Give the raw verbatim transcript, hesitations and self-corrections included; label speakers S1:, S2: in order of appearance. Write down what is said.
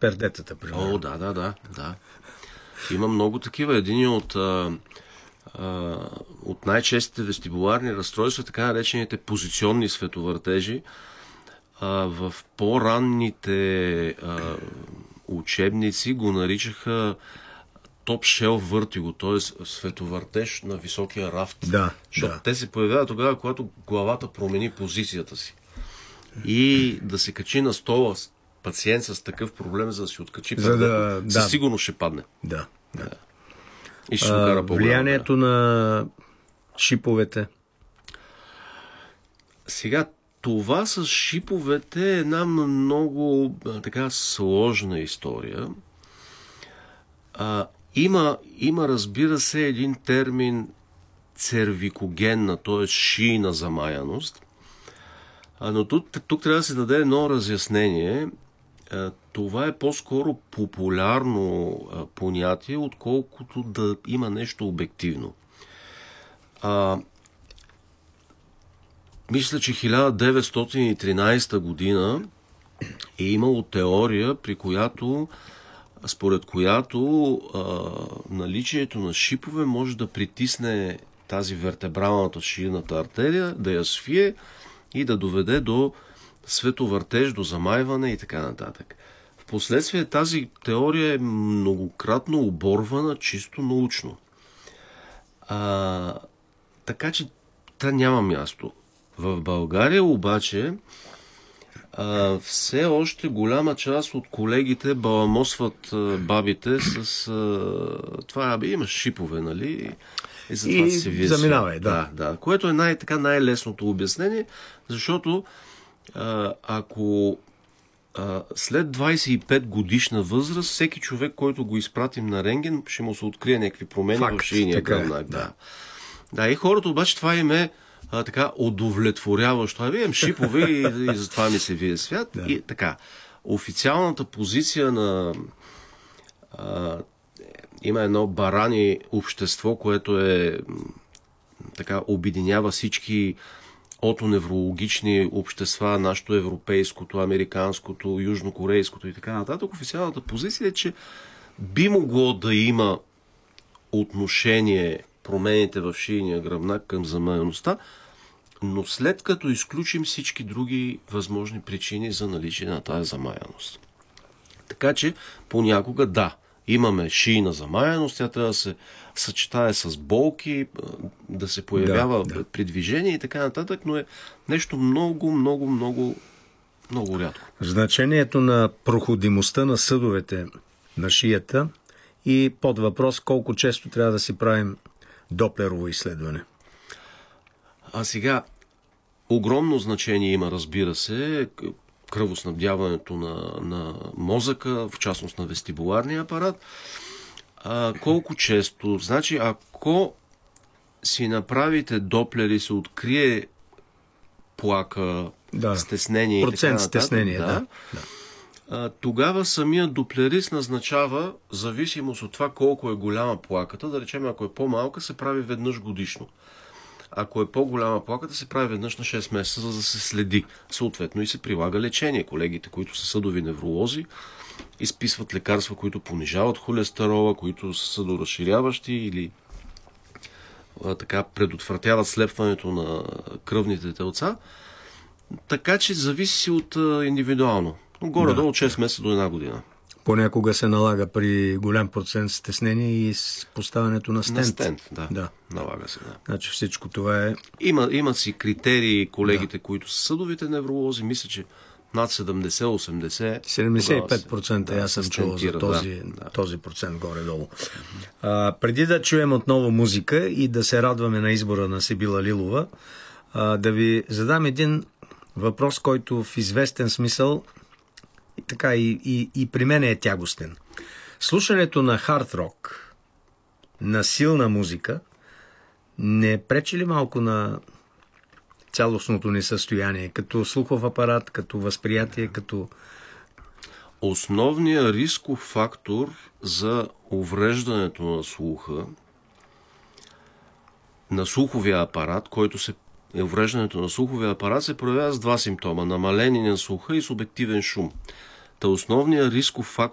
S1: пердетата, примерно.
S2: О, да, да, да, да. Има много такива. Един от, а, а, от най-честите вестибуларни разстройства, така наречените позиционни световъртежи, а, в по-ранните а, учебници го наричаха топ шелф въртиго, т.е. световъртеж на високия рафт.
S1: Да,
S2: защото
S1: да.
S2: те се появяват тогава, когато главата промени позицията си. И да се качи на стола пациент с такъв проблем, за да си откачи
S1: За да,
S2: предето,
S1: да.
S2: със сигурност ще падне.
S1: Да, да.
S2: И ще а,
S1: а, влиянието да. на шиповете.
S2: Сега, това с шиповете е една много така сложна история. А, има, има, разбира се, един термин цервикогенна, т.е. шийна замаяност. А, но тук, тук трябва да се даде едно разяснение. А, това е по-скоро популярно а, понятие, отколкото да има нещо обективно. А, мисля, че хиляда деветстотин и тринадесета година е имало теория, при която според която а, наличието на шипове може да притисне тази вертебралната шийната артерия, да я свие и да доведе до световъртеж, до замайване и така нататък. Впоследствие тази теория е многократно оборвана чисто научно. А, така че та няма място. В България обаче а, все още голяма част от колегите баламосват а, бабите с а, това, абе, имаш шипове, нали? И затова
S1: и
S2: се вие
S1: заминавай, да.
S2: да. да. Което е най- така най-лесното обяснение, защото а, ако а, след двадесет и пет годишна възраст, всеки човек, който го изпратим на рентген, ще му се открие някакви промени
S1: Факт,
S2: в шийния гръбнак. Да. Да. да, и хората обаче това им е а, така удовлетворяващо. А имам шипове и, и затова ми се вие свят. Да. И така, официалната позиция на а, има едно барани общество, което е така обединява всички отоневрологични общества, нашето европейското, американското, южнокорейското и така нататък. Официалната позиция е, че би могло да има отношение промените в шийния гръбнак към замаяността, но след като изключим всички други възможни причини за наличие на тази замаяност. Така че понякога да, имаме шийна замаяност, тя трябва да се съчетае с болки, да се появява да, да. при движение и така нататък, но е нещо много, много, много, много рядко.
S1: Значението на проходимостта на съдовете на шията и под въпрос колко често трябва да си правим доплерово изследване.
S2: А сега, огромно значение има, разбира се, кръвоснабдяването на, на мозъка, в частност на вестибуларния апарат. А, колко често? Значи, ако си направите доплер и се открие плака,
S1: да.
S2: стеснение
S1: процент
S2: и така нататък,
S1: стеснение, да,
S2: да, а, тогава самият доплерист назначава, зависимост от това колко е голяма плаката, да речем, ако е по-малка, се прави веднъж годишно. Ако е по-голяма плаката, се прави веднъж на шест месеца, за да се следи. Съответно и се прилага лечение. Колегите, които са съдови невролози, изписват лекарства, които понижават холестерола, които са съдоразширяващи или а, така предотвратяват слепването на кръвните телца. Така че зависи от а, индивидуално. Горе-долу от шест месеца до една година.
S1: Понякога се налага при голям процент стеснение и с поставянето на стент.
S2: На стент, да.
S1: да.
S2: Налага се, да.
S1: Значи всичко това е...
S2: Има, има си критерии, колегите, да. които са съдовите невролози, мисля, че над седемдесет-осемдесет...
S1: седемдесет и пет процента
S2: да,
S1: аз съм чувал за този,
S2: да, да.
S1: този процент горе-долу. А, преди да чуем отново музика и да се радваме на избора на Сибила Лилова, а, да ви задам един въпрос, който в известен смисъл и така и, и, и при мен е тягостен. Слушането на хард рок, на силна музика, не пречи ли малко на цялостното ни състояние, като слухов апарат, като възприятие, като...
S2: Основният рисков фактор за увреждането на слуха, на слуховия апарат, който се увреждането на слуховия апарат се проявява с два симптома – намаление на слуха и субективен шум. Та основният рисков фактор